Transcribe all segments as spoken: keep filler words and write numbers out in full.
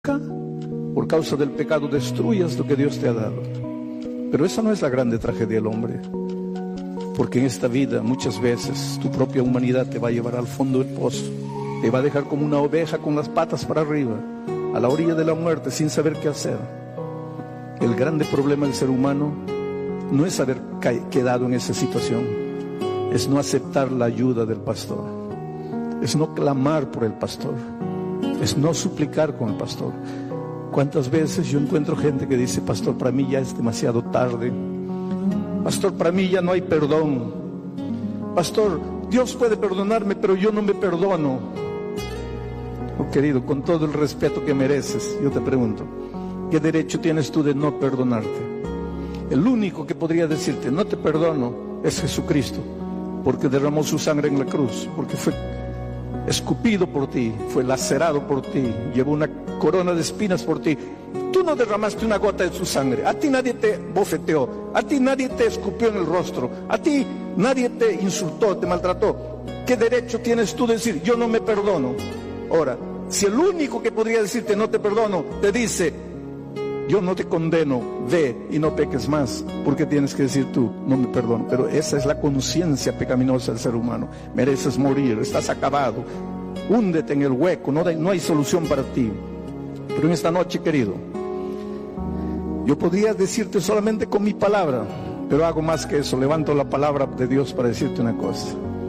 por causa del pecado destruyas lo que Dios te ha dado. Pero esa no es la grande tragedia del hombre, porque en esta vida muchas veces tu propia humanidad te va a llevar al fondo del pozo, te va a dejar como una oveja con las patas para arriba, a la orilla de la muerte, sin saber qué hacer. El grande problema del ser humano no es haber quedado en esa situación, es no aceptar la ayuda del pastor, es no clamar por el pastor, es no suplicar con el pastor. ¿Cuántas veces yo encuentro gente que dice: pastor, para mí ya es demasiado tarde, pastor, para mí ya no hay perdón, pastor, Dios puede perdonarme, pero yo no me perdono? Oh, querido, con todo el respeto que mereces, yo te pregunto, ¿qué derecho tienes tú de no perdonarte? El único que podría decirte no te perdono es Jesucristo, porque derramó su sangre en la cruz, porque fue escupido por ti, fue lacerado por ti, llevó una corona de espinas por ti. Tú no derramaste una gota de su sangre, a ti nadie te bofeteó, a ti nadie te escupió en el rostro, a ti nadie te insultó, te maltrató. ¿Qué derecho tienes tú de decir yo no me perdono? Ahora, si el único que podría decirte no te perdono te dice yo no te condeno, ve y no peques más, ¿por qué tienes que decir tú no me perdono? Pero esa es la conciencia pecaminosa del ser humano. Mereces morir, estás acabado, húndete en el hueco, no hay, no hay solución para ti. Pero en esta noche, querido, yo podría decirte solamente con mi palabra, pero hago más que eso, levanto la palabra de Dios para decirte una cosa.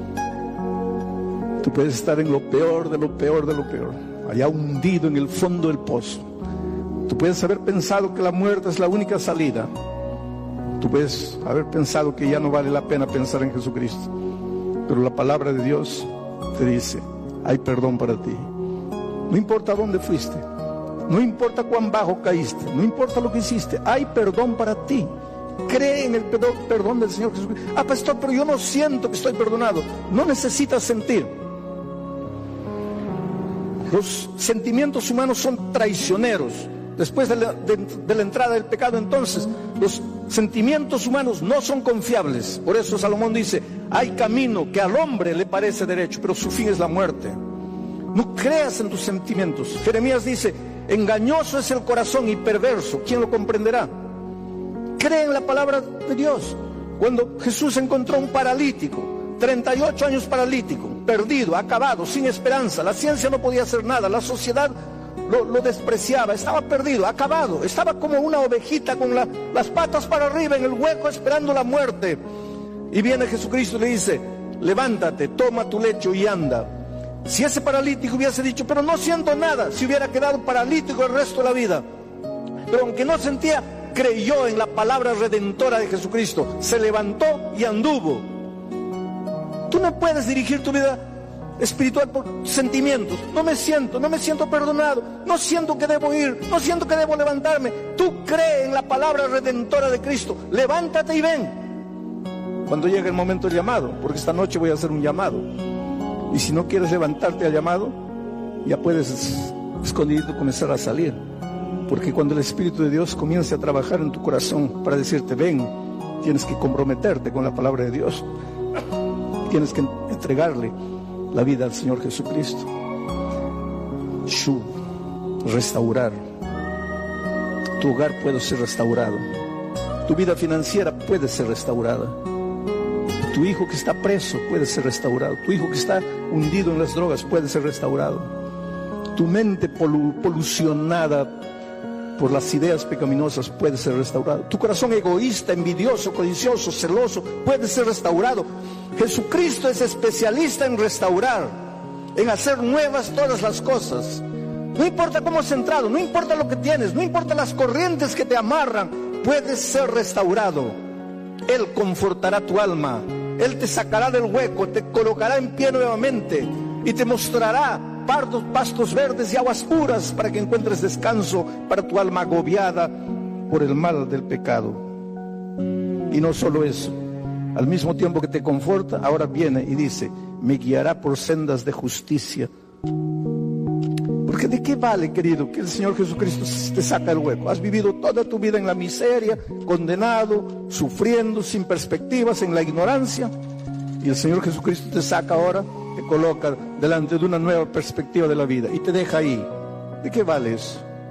Tú puedes estar en lo peor de lo peor de lo peor, allá hundido en el fondo del pozo. Tú puedes haber pensado que la muerte es la única salida. Tú puedes haber pensado que ya no vale la pena pensar en Jesucristo. Pero la palabra de Dios te dice: hay perdón para ti. No importa dónde fuiste, no importa cuán bajo caíste, no importa lo que hiciste, hay perdón para ti. Cree en el perdón del Señor Jesucristo. Ah, pastor, pero yo no siento que estoy perdonado. No necesitas sentir. Los sentimientos humanos son traicioneros. Después de la, de, de la entrada del pecado, entonces, los sentimientos humanos no son confiables. Por eso Salomón dice: hay camino que al hombre le parece derecho, pero su fin es la muerte. No creas en tus sentimientos. Jeremías dice: engañoso es el corazón y perverso, ¿quién lo comprenderá? Cree en la palabra de Dios. Cuando Jesús encontró un paralítico, treinta y ocho años paralítico, perdido, acabado, sin esperanza, la ciencia no podía hacer nada, la sociedad Lo, lo despreciaba, estaba perdido, acabado, estaba como una ovejita con la, las patas para arriba en el hueco esperando la muerte. Y viene Jesucristo y le dice: levántate, toma tu lecho y anda. Si ese paralítico hubiese dicho: pero no siento nada, se hubiera quedado paralítico el resto de la vida. Pero aunque no sentía, creyó en la palabra redentora de Jesucristo, se levantó y anduvo. Tú no puedes dirigir tu vida espiritual por sentimientos. No me siento, no me siento perdonado, no siento que debo ir, no siento que debo levantarme. Tú cree en la palabra redentora de Cristo, levántate y ven cuando llegue el momento del llamado, porque esta noche voy a hacer un llamado. Y si no quieres levantarte al llamado, ya puedes escondido comenzar a salir, porque cuando el Espíritu de Dios comience a trabajar en tu corazón para decirte ven, tienes que comprometerte con la palabra de Dios, tienes que entregarle la vida al Señor Jesucristo. Shuv, restaurar. Tu hogar puede ser restaurado. Tu vida financiera puede ser restaurada. Tu hijo que está preso puede ser restaurado. Tu hijo que está hundido en las drogas puede ser restaurado. Tu mente polu- polucionada por las ideas pecaminosas puede ser restaurado. Tu corazón egoísta, envidioso, codicioso, celoso puede ser restaurado. Jesucristo es especialista en restaurar, en hacer nuevas todas las cosas. No importa cómo has entrado, no importa lo que tienes, no importa las corrientes que te amarran, puedes ser restaurado. Él confortará tu alma, Él te sacará del hueco, te colocará en pie nuevamente y te mostrará pardos, pastos verdes y aguas puras para que encuentres descanso para tu alma agobiada por el mal del pecado. Y no solo eso, al mismo tiempo que te conforta, ahora viene y dice: me guiará por sendas de justicia. Porque ¿de qué vale, querido, que el Señor Jesucristo te saca del hueco? Has vivido toda tu vida en la miseria, condenado, sufriendo, sin perspectivas, en la ignorancia, y el Señor Jesucristo te saca ahora, te coloca delante de una nueva perspectiva de la vida y te deja ahí. ¿De qué vale eso?